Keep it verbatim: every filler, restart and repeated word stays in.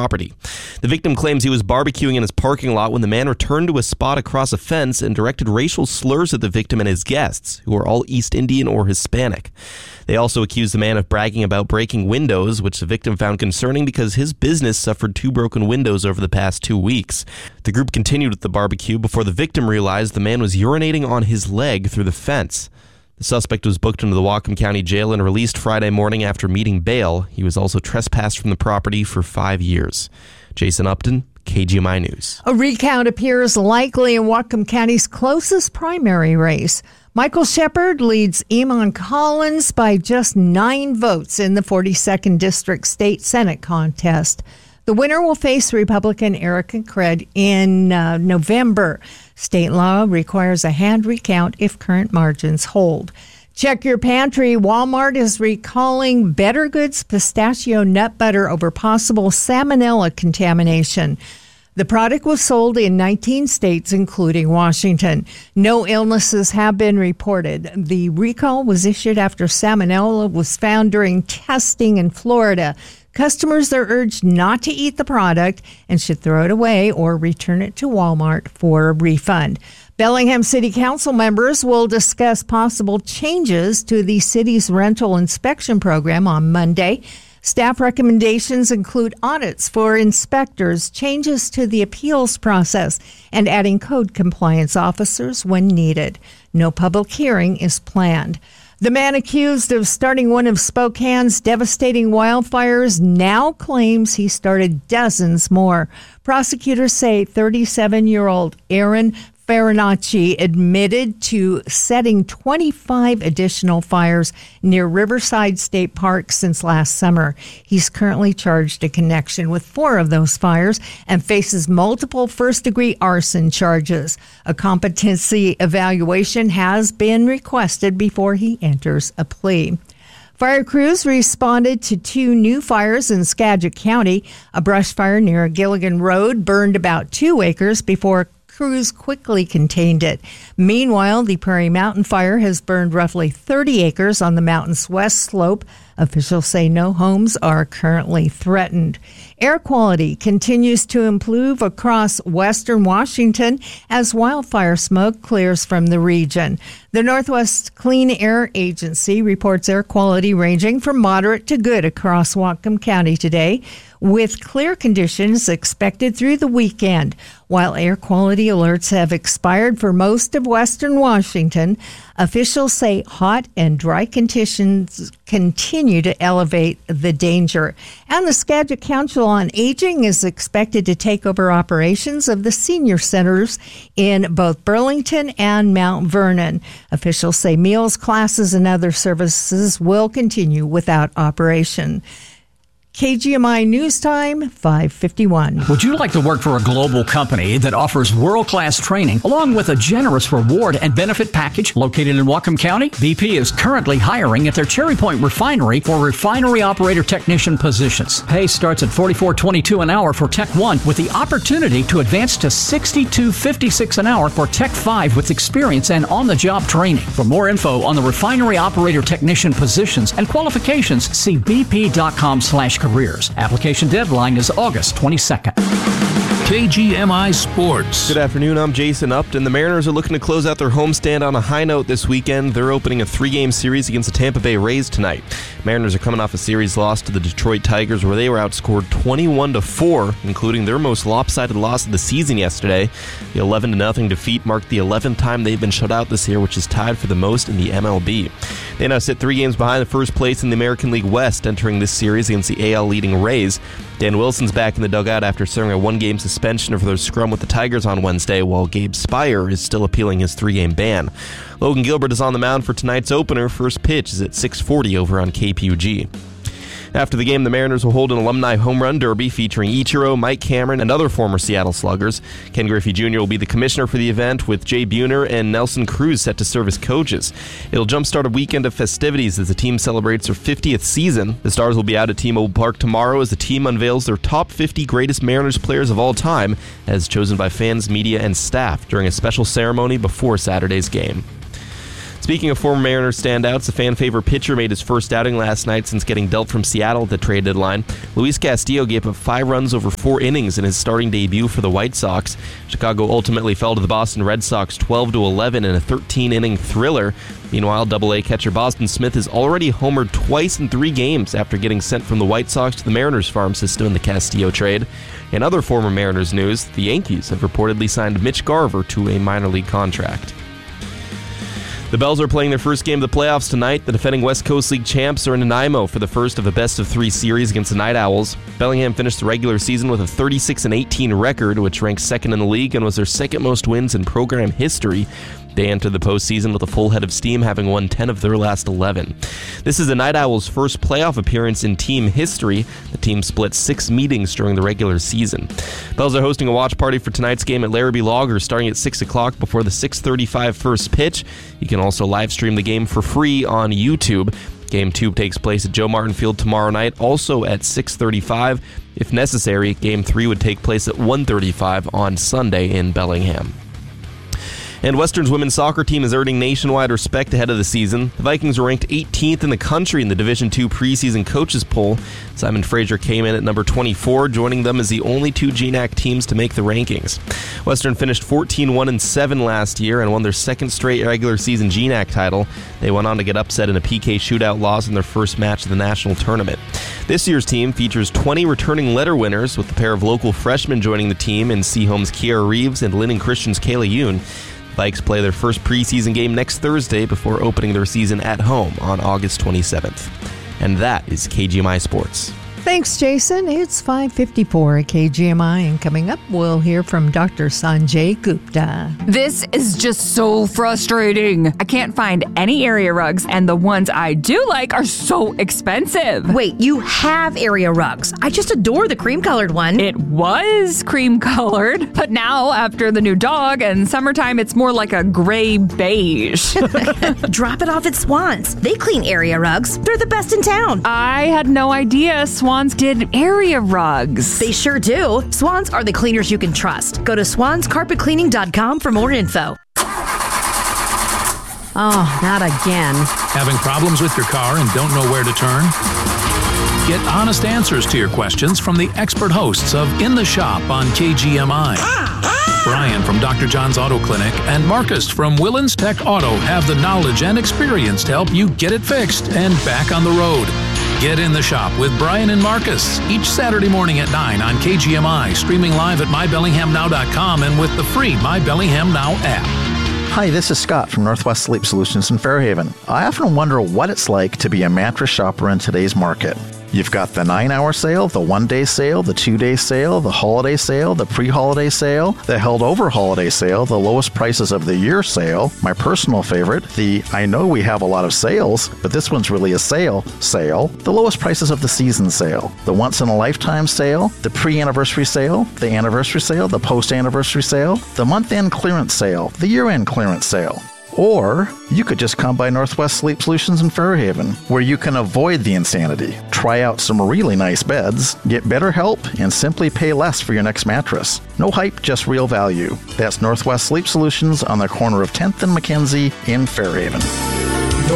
property. The victim claims he was barbecuing in his parking lot when the man returned to a spot across a fence and directed racial slurs at the victim and his guests, who are all East Indian or Hispanic. They also accused the man of bragging about breaking windows, which the victim found concerning because his business suffered two broken windows over the past two weeks. The group continued with the barbecue before the victim realized the man was urinating on his leg through the fence. The suspect was booked into the Whatcom County Jail and released Friday morning after meeting bail. He was also trespassed from the property for five years. Jason Upton, K G M I News. A recount appears likely in Whatcom County's closest primary race. Michael Shepard leads Eamon Collins by just nine votes in the forty-second District State Senate contest. The winner will face Republican Erica Craig in uh, November. State law requires a hand recount if current margins hold. Check your pantry. Walmart is recalling Better Goods pistachio nut butter over possible salmonella contamination. The product was sold in nineteen states, including Washington. No illnesses have been reported. The recall was issued after salmonella was found during testing in Florida. Customers are urged not to eat the product and should throw it away or return it to Walmart for a refund. Bellingham City Council members will discuss possible changes to the city's rental inspection program on Monday. Staff recommendations include audits for inspectors, changes to the appeals process, and adding code compliance officers when needed. No public hearing is planned. The man accused of starting one of Spokane's devastating wildfires now claims he started dozens more. Prosecutors say thirty-seven-year-old Aaron Farinacci admitted to setting twenty-five additional fires near Riverside State Park since last summer. He's currently charged in connection with four of those fires and faces multiple first-degree arson charges. A competency evaluation has been requested before he enters a plea. Fire crews responded to two new fires in Skagit County. A brush fire near Gilligan Road burned about two acres before crews quickly contained it. Meanwhile, the Prairie Mountain Fire has burned roughly thirty acres on the mountain's west slope. Officials say no homes are currently threatened. Air quality continues to improve across western Washington as wildfire smoke clears from the region. The Northwest Clean Air Agency reports air quality ranging from moderate to good across Whatcom County today, with clear conditions expected through the weekend. While air quality alerts have expired for most of western Washington, officials say hot and dry conditions continue to elevate the danger. And the Skagit Council on Aging is expected to take over operations of the senior centers in both Burlington and Mount Vernon. Officials say meals, classes, and other services will continue without operation. K G M I News Time, five fifty-one. Would you like to work for a global company that offers world-class training along with a generous reward and benefit package located in Whatcom County? B P is currently hiring at their Cherry Point refinery for refinery operator technician positions. Pay starts at forty-four twenty-two an hour for Tech one with the opportunity to advance to sixty-two fifty-six an hour for Tech five with experience and on-the-job training. For more info on the refinery operator technician positions and qualifications, see bp.com slash careers. Application deadline is August twenty-second. K G M I Sports. Good afternoon, I'm Jason Upton. The Mariners are looking to close out their homestand on a high note this weekend. They're opening a three-game series against the Tampa Bay Rays tonight. Mariners are coming off a series loss to the Detroit Tigers where they were outscored twenty-one to four, including their most lopsided loss of the season yesterday. The eleven to nothing defeat marked the eleventh time they've been shut out this year, which is tied for the most in the M L B. They now sit three games behind the first place in the American League West, entering this series against the A L leading Rays. Dan Wilson's back in the dugout after serving a one-game suspension for their scrum with the Tigers on Wednesday, while Gabe Spire is still appealing his three-game ban. Logan Gilbert is on the mound for tonight's opener. First pitch is at six forty over on K P U G. After the game, the Mariners will hold an alumni home run derby featuring Ichiro, Mike Cameron, and other former Seattle Sluggers. Ken Griffey Junior will be the commissioner for the event, with Jay Buhner and Nelson Cruz set to serve as coaches. It'll jumpstart a weekend of festivities as the team celebrates their fiftieth season. The Stars will be out at T-Mobile Park tomorrow as the team unveils their top fifty greatest Mariners players of all time, as chosen by fans, media, and staff during a special ceremony before Saturday's game. Speaking of former Mariners standouts, the fan favorite pitcher made his first outing last night since getting dealt from Seattle at the trade deadline. Luis Castillo gave up five runs over four innings in his starting debut for the White Sox. Chicago ultimately fell to the Boston Red Sox twelve to eleven in a thirteen-inning thriller. Meanwhile, Double A catcher Boston Smith has already homered twice in three games after getting sent from the White Sox to the Mariners farm system in the Castillo trade. In other former Mariners news, the Yankees have reportedly signed Mitch Garver to a minor league contract. The Bells are playing their first game of the playoffs tonight. The defending West Coast League champs are in Nanaimo for the first of a best-of-three series against the Night Owls. Bellingham finished the regular season with a thirty-six and eighteen record, which ranks second in the league and was their second most wins in program history. They entered the postseason with a full head of steam, having won ten of their last eleven. This is the Night Owls' first playoff appearance in team history. The team split six meetings during the regular season. Bells are hosting a watch party for tonight's game at Larrabee Logger starting at six o'clock before the six thirty-five first pitch. You can also live stream the game for free on YouTube. Game two takes place at Joe Martin Field tomorrow night, also at six thirty-five. If necessary, Game three would take place at one thirty-five on Sunday in Bellingham. And Western's women's soccer team is earning nationwide respect ahead of the season. The Vikings were ranked eighteenth in the country in the Division two preseason coaches poll. Simon Fraser came in at number twenty-four, joining them as the only two G N A C teams to make the rankings. Western finished fourteen one and seven last year and won their second straight regular season G N A C title. They went on to get upset in a P K shootout loss in their first match of the national tournament. This year's team features twenty returning letter winners, with a pair of local freshmen joining the team in Seahome's Kiara Reeves and Lynn and Christian's Kayla Yoon. Vikes play their first preseason game next Thursday before opening their season at home on August twenty-seventh. And that is K G M I Sports. Thanks, Jason. It's five fifty-four at K G M I, and coming up, we'll hear from Doctor Sanjay Gupta. This is just so frustrating. I can't find any area rugs, and the ones I do like are so expensive. Wait, you have area rugs. I just adore the cream-colored one. It was cream-colored, but now, after the new dog and summertime, it's more like a gray beige. Drop it off at Swans. They clean area rugs. They're the best in town. I had no idea Swans did area rugs. They sure do. Swans are the cleaners you can trust. Go to swans carpet cleaning dot com for more info. Oh, not again. Having problems with your car and don't know where to turn? Get honest answers to your questions from the expert hosts of In the Shop on K G M I. Brian from Doctor John's Auto Clinic and Marcus from Willens Tech Auto have the knowledge and experience to help you get it fixed and back on the road. Get In the Shop with Brian and Marcus each Saturday morning at nine on K G M I, streaming live at my bellingham now dot com and with the free My Bellingham Now app. Hi, this is Scott from Northwest Sleep Solutions in Fairhaven. I often wonder what it's like to be a mattress shopper in today's market. You've got the nine-hour sale, the one-day sale, the two-day sale, the holiday sale, the pre-holiday sale, the held-over holiday sale, the lowest prices of the year sale, my personal favorite, the I know we have a lot of sales, but this one's really a sale sale, the lowest prices of the season sale, the once-in-a-lifetime sale, the pre-anniversary sale, the anniversary sale, the post-anniversary sale, the month-end clearance sale, the year-end clearance sale. Or you could just come by Northwest Sleep Solutions in Fairhaven, where you can avoid the insanity, try out some really nice beds, get better help, and simply pay less for your next mattress. No hype, just real value. That's Northwest Sleep Solutions on the corner of tenth and Mackenzie in Fairhaven.